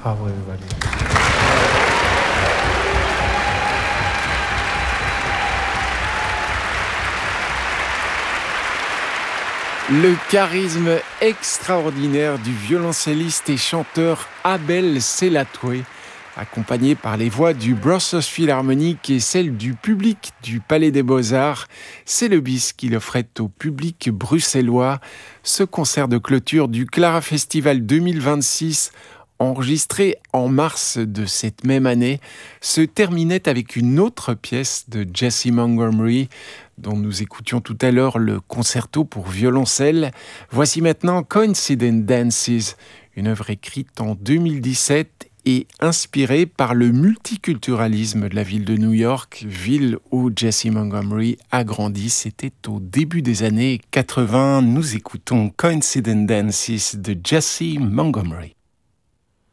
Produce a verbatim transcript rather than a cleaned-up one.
How everybody. Le charisme extraordinaire du violoncelliste et chanteur Abel Selatoué, accompagné par les voix du Brussels Philharmonic et celles du public du Palais des Beaux-Arts, c'est le bis qu'il offrait au public bruxellois. Ce concert de clôture du Clara Festival deux mille vingt-six, enregistré en mars de cette même année, se terminait avec une autre pièce de Jessie Montgomery, dont nous écoutions tout à l'heure le concerto pour violoncelle. Voici maintenant Coincident Dances, une œuvre écrite en deux mille dix-sept et inspirée par le multiculturalisme de la ville de New York, ville où Jessie Montgomery a grandi. C'était au début des années quatre-vingts. Nous écoutons Coincident Dances de Jessie Montgomery.